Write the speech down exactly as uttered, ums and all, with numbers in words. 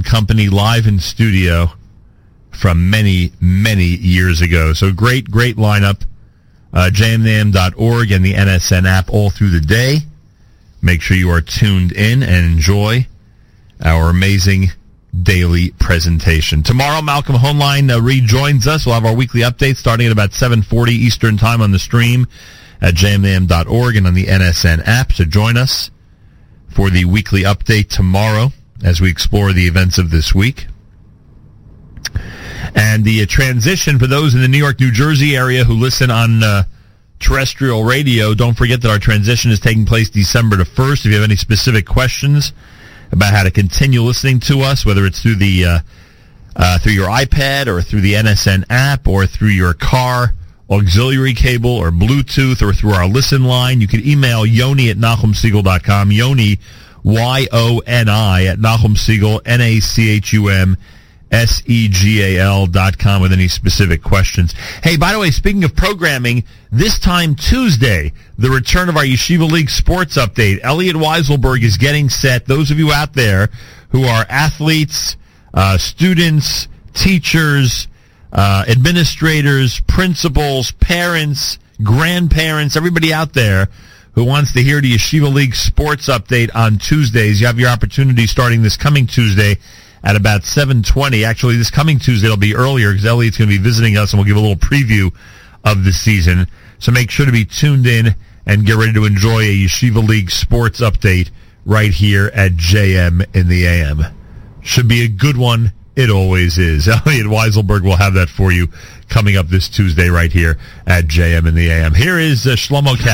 and Company live in studio from many, many years ago. So great, great lineup. Uh, J M A M dot org and the N S N app all through the day. Make sure you are tuned in and enjoy our amazing daily presentation. Tomorrow, Malcolm Hoenlein uh, rejoins us. We'll have our weekly update starting at about seven forty Eastern Time on the stream at J M A M dot org and on the N S N app. So join us for the weekly update tomorrow as we explore the events of this week. And the uh, transition for those in the New York, New Jersey area who listen on uh, terrestrial radio, don't forget that our transition is taking place December the first. If you have any specific questions about how to continue listening to us, whether it's through the uh, uh, through your iPad or through the N S N app or through your car auxiliary cable or Bluetooth or through our listen line, you can email Yoni at Nachum Segal dot com. Yoni, Y O N I, at Nachum Segal, N A C H U M S E G A L dot com with any specific questions. Hey, by the way, speaking of programming, this time Tuesday, the return of our Yeshiva League Sports Update. Elliot Weiselberg is getting set. Those of you out there who are athletes, uh, students, teachers, uh, administrators, principals, parents, grandparents, everybody out there who wants to hear the Yeshiva League Sports Update on Tuesdays, you have your opportunity starting this coming Tuesday at about seven twenty. Actually, this coming Tuesday will be earlier because Elliot's going to be visiting us, and we'll give a little preview of the season. So make sure to be tuned in and get ready to enjoy a Yeshiva League Sports Update right here at J M in the A M. Should be a good one. It always is. Elliot Weiselberg will have that for you coming up this Tuesday right here at J M in the A M. Here is uh, Shlomo Katz.